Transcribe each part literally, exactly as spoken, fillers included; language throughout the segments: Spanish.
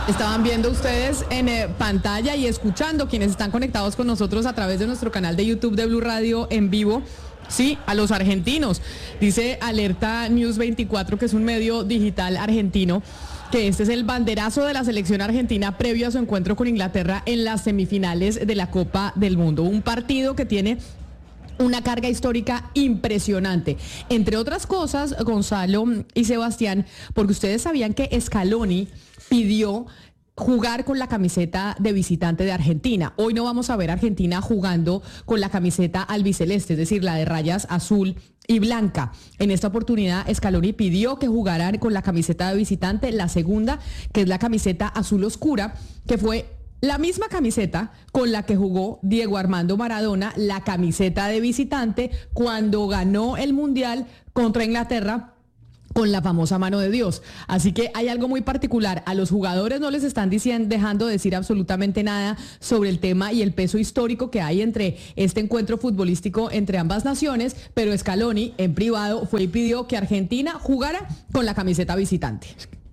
Estaban viendo ustedes en eh, pantalla y escuchando quienes están conectados con nosotros a través de nuestro canal de YouTube de Blue Radio en vivo. Sí, a los argentinos. Dice Alerta News veinticuatro, que es un medio digital argentino, que este es el banderazo de la selección argentina previo a su encuentro con Inglaterra en las semifinales de la Copa del Mundo. Un partido que tiene una carga histórica impresionante. Entre otras cosas, Gonzalo y Sebastián, porque ustedes sabían que Scaloni pidió jugar con la camiseta de visitante de Argentina. Hoy no vamos a ver a Argentina jugando con la camiseta albiceleste, es decir, la de rayas azul y blanca. En esta oportunidad, Scaloni pidió que jugaran con la camiseta de visitante, la segunda, que es la camiseta azul oscura, que fue la misma camiseta con la que jugó Diego Armando Maradona, la camiseta de visitante, cuando ganó el Mundial contra Inglaterra con la famosa mano de Dios. Así que hay algo muy particular. A los jugadores no les están diciendo, dejando de decir absolutamente nada sobre el tema y el peso histórico que hay entre este encuentro futbolístico entre ambas naciones, pero Scaloni en privado fue y pidió que Argentina jugara con la camiseta visitante.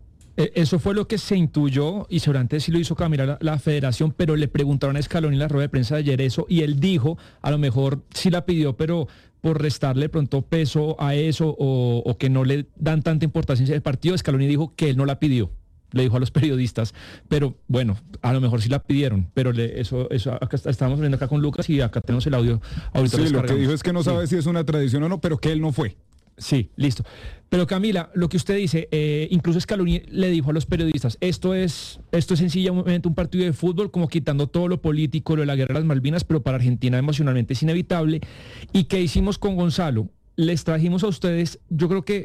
Eso fue lo que se intuyó y seguramente sí lo hizo Camila la, la federación, pero le preguntaron a Scaloni en la rueda de prensa de ayer eso y él dijo, a lo mejor sí la pidió, pero por restarle pronto peso a eso o, o que no le dan tanta importancia al partido. Scaloni dijo que él no la pidió, le dijo a los periodistas, pero bueno, a lo mejor sí la pidieron, pero le, eso, eso acá estamos viendo acá con Lucas y acá tenemos el audio. Ahorita sí, lo que dijo es que no sabe sí. si es una tradición o no, pero que él no fue. Sí, listo. Pero Camila, lo que usted dice, eh, incluso Scaloni le dijo a los periodistas, esto es, esto es sencillamente un partido de fútbol, como quitando todo lo político, lo de la guerra de las Malvinas, pero para Argentina emocionalmente es inevitable. ¿Y qué hicimos con Gonzalo? Les trajimos a ustedes, yo creo que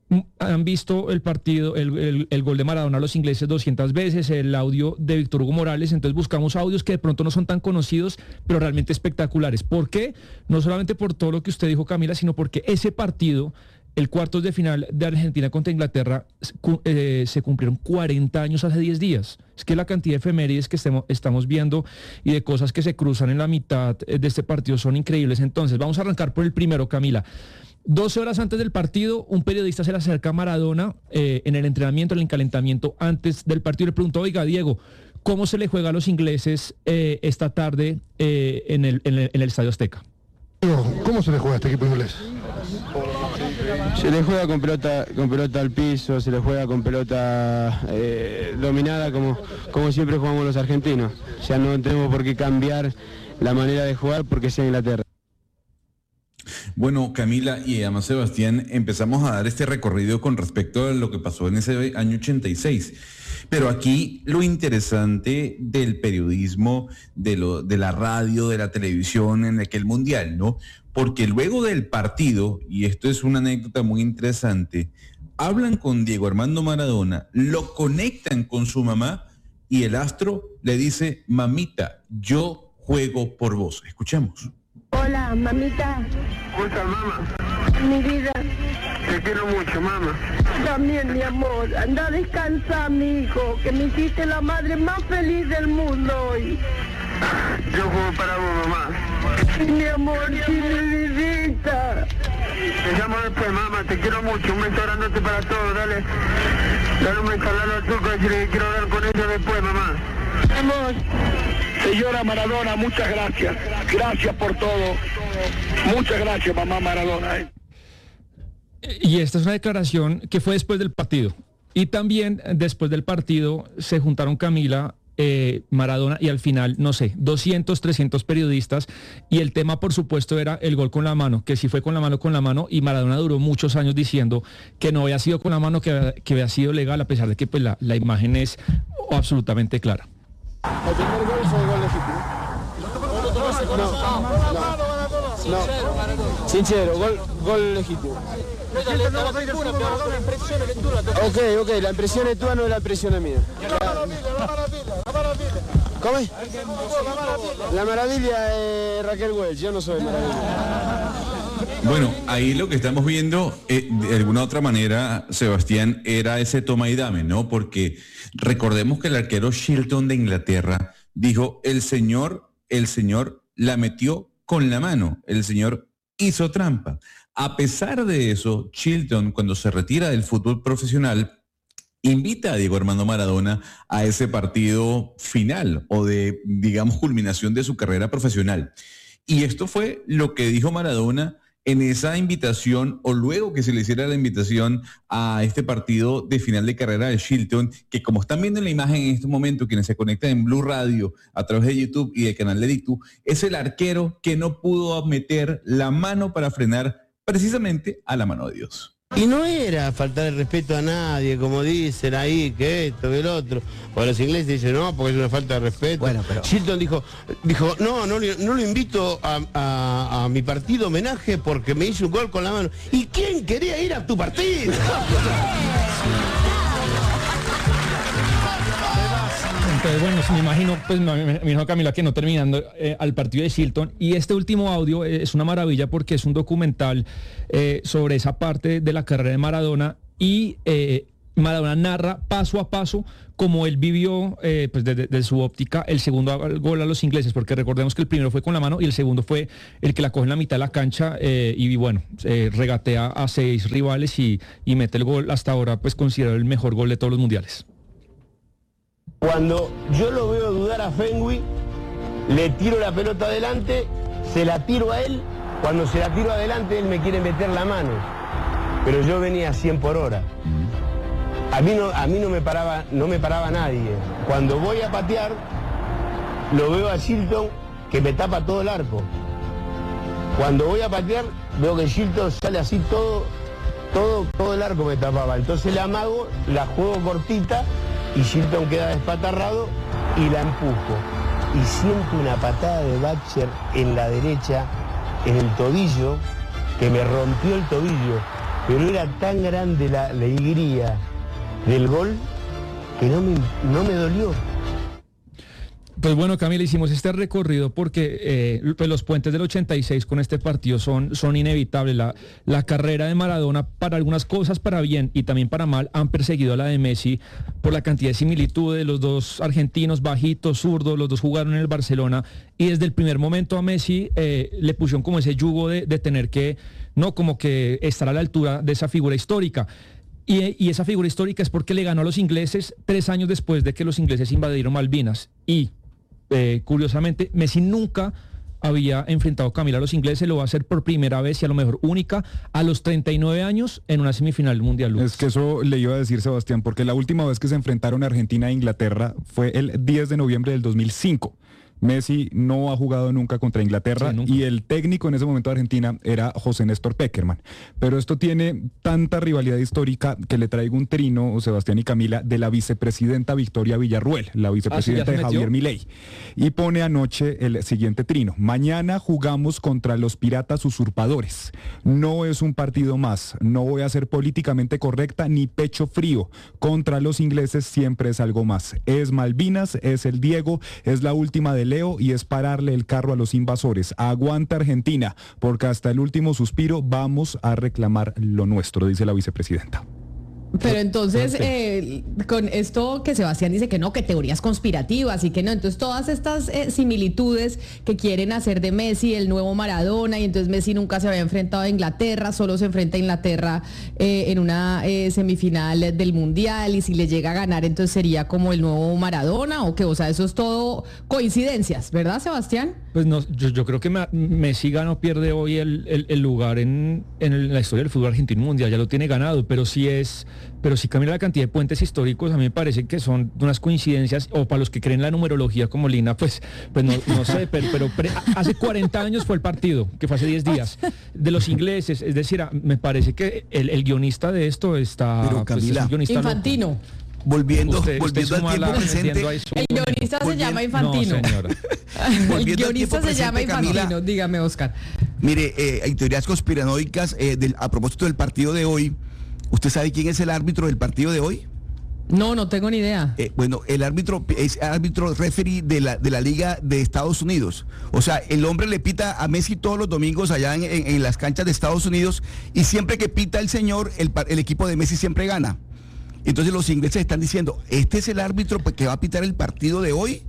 han visto el partido, el, el, el gol de Maradona a los ingleses doscientas veces, el audio de Víctor Hugo Morales, entonces buscamos audios que de pronto no son tan conocidos, pero realmente espectaculares. ¿Por qué? No solamente por todo lo que usted dijo, Camila, sino porque ese partido, el cuartos de final de Argentina contra Inglaterra, eh, se cumplieron cuarenta años hace diez días. Es que la cantidad de efemérides que estemos, estamos viendo y de cosas que se cruzan en la mitad de este partido son increíbles. Entonces, vamos a arrancar por el primero, Camila. doce horas antes del partido, un periodista se le acerca a Maradona eh, en el entrenamiento, en el calentamiento antes del partido. Le preguntó, oiga, Diego, ¿cómo se le juega a los ingleses eh, esta tarde eh, en, el, en, el, en el Estadio Azteca? ¿Cómo se le juega a este equipo inglés? Se le juega con pelota, con pelota al piso, se le juega con pelota eh, dominada como, como siempre jugamos los argentinos. O sea, no tenemos por qué cambiar la manera de jugar porque sea Inglaterra. Bueno, Camila y además Sebastián, empezamos a dar este recorrido con respecto a lo que pasó en ese año ochenta y seis. Pero aquí lo interesante del periodismo, de, lo, de la radio, de la televisión en aquel mundial, ¿no? Porque luego del partido, y esto es una anécdota muy interesante, hablan con Diego Armando Maradona, lo conectan con su mamá y el astro le dice, mamita, yo juego por vos. Escuchemos. Hola, mamita. ¿Cómo estás, mamá? Mi vida. Te quiero mucho, mamá. También, mi amor. Anda a descansar, mi hijo, que me hiciste la madre más feliz del mundo hoy. Yo juego para vos, mamá. Sí, mi amor, sí, mi vidita. Te llamo después, mamá. Te quiero mucho. Un beso grandote para todos. Dale. Dale un beso a Lalo Turco y decirle que quiero hablar con ella después, mamá. Vamos. Señora Maradona, muchas gracias. Gracias por todo. Muchas gracias, mamá Maradona. Y esta es una declaración que fue después del partido. Y también después del partido se juntaron Camila, eh, Maradona y al final, no sé, doscientos, trescientos periodistas. Y el tema, por supuesto, era el gol con la mano, que sí fue con la mano, con la mano. Y Maradona duró muchos años diciendo que no había sido con la mano, que, que había sido legal, a pesar de que pues, la, la imagen es absolutamente clara. ¿El primer gol fue gol legítimo? No, no, no. Sincero, gol, gol legítimo. Ok, ok, la impresión es tuya, no la impresión es mía. ¿Cómo es? La maravilla es Raquel Welch, yo no soy maravilla. Bueno, ahí lo que estamos viendo, eh, de alguna otra manera, Sebastián, era ese toma y dame, ¿no? Porque recordemos que el arquero Shilton de Inglaterra dijo, el señor, el señor la metió con la mano, el señor hizo trampa. A pesar de eso, Shilton, cuando se retira del fútbol profesional, invita a Diego Armando Maradona a ese partido final o de, digamos, culminación de su carrera profesional. Y esto fue lo que dijo Maradona en esa invitación, o luego que se le hiciera la invitación a este partido de final de carrera de Shilton, que como están viendo en la imagen en este momento, quienes se conectan en Blue Radio a través de YouTube y del canal de Ditu, es el arquero que no pudo meter la mano para frenar precisamente a la mano de Dios. Y no era faltar el respeto a nadie, como dicen ahí, que esto, que el otro. O los ingleses dicen, no, porque es una falta de respeto. Bueno, pero... Shilton dijo, dijo no, no, no lo invito a, a, a mi partido homenaje porque me hizo un gol con la mano. ¿Y quién quería ir a tu partido? Entonces, bueno, me imagino, pues me imagino, Camila, que no terminando eh, al partido de Shilton. Y este último audio es una maravilla porque es un documental eh, sobre esa parte de la carrera de Maradona y eh, Maradona narra paso a paso como él vivió, eh, pues desde de su óptica, el segundo gol a los ingleses, porque recordemos que el primero fue con la mano y el segundo fue el que la coge en la mitad de la cancha eh, y bueno, eh, regatea a seis rivales y, y mete el gol hasta ahora, pues considerado el mejor gol de todos los mundiales. Cuando yo lo veo dudar a Fenwick, le tiro la pelota adelante, se la tiro a él, cuando se la tiro adelante él me quiere meter la mano, pero yo venía a cien por hora. A mí no, a mí no me paraba, no me paraba nadie. Cuando voy a patear, lo veo a Shilton que me tapa todo el arco. Cuando voy a patear, veo que Shilton sale así todo, todo, todo el arco me tapaba. Entonces la amago, la juego cortita, y Shilton queda despatarrado y la empujo. Y siento una patada de Batcher en la derecha, en el tobillo, que me rompió el tobillo. Pero era tan grande la alegría del gol que no me, no me dolió. Pues bueno, Camila, hicimos este recorrido porque eh, pues los puentes del ochenta y seis con este partido son, son inevitables. La, la carrera de Maradona, para algunas cosas para bien y también para mal, han perseguido a la de Messi por la cantidad de similitudes. Los dos argentinos, bajitos, zurdos, los dos jugaron en el Barcelona y desde el primer momento a Messi eh, le pusieron como ese yugo de, de tener que, no, como que estar a la altura de esa figura histórica. Y, y esa figura histórica es porque le ganó a los ingleses tres años después de que los ingleses invadieron Malvinas. Y Eh, curiosamente, Messi nunca había enfrentado, Camila, a los ingleses, lo va a hacer por primera vez y a lo mejor única a los treinta y nueve años en una semifinal mundial. Es que eso le iba a decir Sebastián, porque la última vez que se enfrentaron Argentina e Inglaterra fue el diez de noviembre del dos mil cinco. Messi no ha jugado nunca contra Inglaterra, sí, y el técnico en ese momento de Argentina era José Néstor Pekerman. Pero esto tiene tanta rivalidad histórica que le traigo un trino, Sebastián y Camila, de la vicepresidenta Victoria Villarruel, la vicepresidenta ah, ¿sí, de Javier Milei. Y pone anoche el siguiente trino: mañana jugamos contra los piratas usurpadores. No es un partido más, no voy a ser políticamente correcta ni pecho frío. Contra los ingleses siempre es algo más. Es Malvinas, es el Diego, es la última de Leo y es pararle el carro a los invasores. Aguanta Argentina, porque hasta el último suspiro vamos a reclamar lo nuestro, dice la vicepresidenta. Pero entonces, eh, con esto que Sebastián dice que no, que teorías conspirativas y que no, entonces todas estas eh, similitudes que quieren hacer de Messi el nuevo Maradona, y entonces Messi nunca se había enfrentado a Inglaterra, solo se enfrenta a Inglaterra eh, en una eh, semifinal del Mundial, y si le llega a ganar entonces sería como el nuevo Maradona, o qué, o sea, eso es todo coincidencias, ¿verdad, Sebastián? Pues no, yo, yo creo que Messi gana o pierde hoy el, el, el lugar en, en la historia del fútbol argentino mundial, ya lo tiene ganado, pero sí es... Pero si Camila, la cantidad de puentes históricos a mí me parece que son unas coincidencias, o para los que creen la numerología como Lina, pues, pues no, no sé, pero, pero pre, hace cuarenta años fue el partido, que fue hace diez días, de los ingleses. Es decir, me parece que el, el guionista de esto está... Pero Camila, pues, es Infantino. Loco. Volviendo, usted, volviendo usted al tiempo la, presente. El guionista se llama Infantino. No, señora. El guionista se llama Infantino, Camila, dígame, Oscar. Mire, eh, hay teorías conspiranoicas eh, del, a propósito del partido de hoy. ¿Usted sabe quién es el árbitro del partido de hoy? No, no tengo ni idea. Eh, bueno, el árbitro es árbitro referee de la, de la Liga de Estados Unidos. O sea, el hombre le pita a Messi todos los domingos allá en, en, en las canchas de Estados Unidos, y siempre que pita el señor, el, el equipo de Messi siempre gana. Entonces los ingleses están diciendo, este es el árbitro que va a pitar el partido de hoy.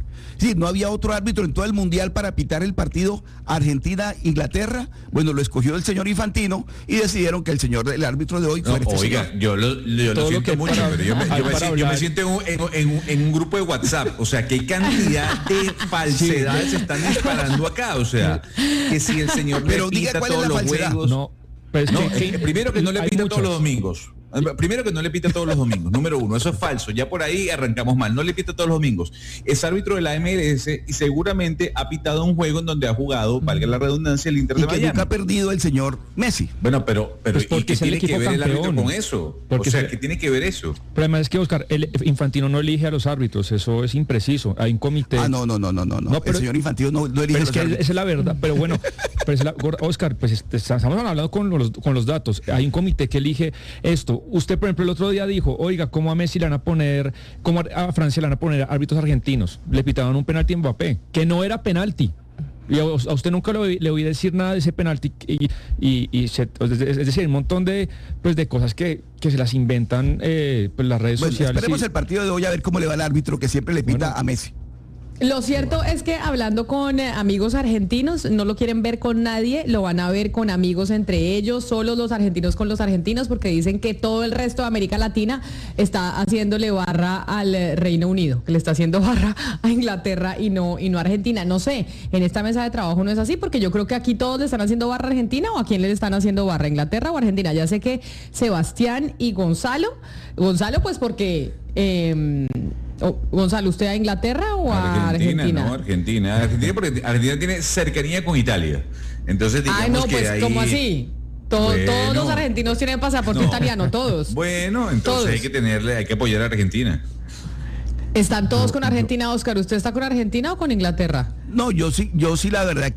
Sí, no había otro árbitro en todo el mundial para pitar el partido Argentina-Inglaterra. Bueno, lo escogió el señor Infantino y decidieron que el señor, el árbitro de hoy... No, este oiga, señor. yo lo, yo lo siento lo mucho, para, pero yo me, yo me, siento, yo me siento en, un, en, en, en un grupo de WhatsApp. O sea, qué cantidad de falsedades se están disparando acá. O sea, que si el señor pero le diga pita cuál es todos la los falsedad. juegos... No, pues No, que- eh, primero que no le hay pita muchos. todos los domingos. Primero que no le pita todos los domingos, número uno, eso es falso, ya por ahí arrancamos mal, no le pita todos los domingos. Es árbitro de la M L S y seguramente ha pitado un juego en donde ha jugado, valga la redundancia, el Inter Y de que Miami. nunca ha perdido el señor Messi. Bueno, pero, pero Pues ¿y porque qué es el tiene que equipo ver el árbitro campeón. con eso? Porque o sea, se- ¿qué tiene que ver eso? Pero además es que, Oscar, el Infantino no elige a los árbitros, eso es impreciso. Hay un comité. Ah, no, no, no, no, no. No, pero- el señor Infantino no, no elige Pero a es los que árbitros. esa es la verdad. Pero bueno, pero es la- Oscar, pues este, estamos hablando con los, con los datos. Hay un comité que elige esto. Usted, por ejemplo, el otro día dijo, oiga, ¿cómo a Messi le van a poner, cómo a Francia le van a poner árbitros argentinos? Le pitaban un penalti a Mbappé, que no era penalti. Y a, a usted nunca le, oí- le oí decir nada de ese penalti y, y, y se- es decir, un montón de pues de cosas que, que se las inventan eh, pues las redes Bueno, sociales. esperemos y- el partido de hoy a ver cómo le va al árbitro que siempre le pita Bueno. a Messi. Lo cierto es que hablando con eh, amigos argentinos, no lo quieren ver con nadie, lo van a ver con amigos entre ellos, solo los argentinos con los argentinos, porque dicen que todo el resto de América Latina está haciéndole barra al eh, Reino Unido, que le está haciendo barra a Inglaterra y no, y no a Argentina. No sé, en esta mesa de trabajo no es así, porque yo creo que aquí todos le están haciendo barra a Argentina, o a quién le están haciendo barra, Inglaterra o Argentina. Ya sé que Sebastián y Gonzalo, Gonzalo pues porque... eh, oh, Gonzalo, ¿usted a Inglaterra o a Argentina, Argentina? no, Argentina. Argentina porque Argentina tiene cercanía con Italia. Entonces digamos Ay, no, que pues, ahí... ¿cómo así? Todo- Bueno. Todos los argentinos tienen pasaporte No. italiano, todos. Bueno, entonces Todos. hay que tenerle, hay que apoyar a Argentina. Están todos con Argentina, Oscar. ¿Usted está con Argentina o con Inglaterra? No, yo sí, yo sí la verdad que